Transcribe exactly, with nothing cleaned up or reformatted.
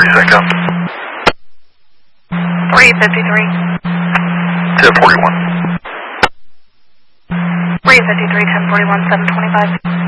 thirty seconds. three fifty-three. ten forty-one. three fifty-three, ten forty-one, seven twenty-five.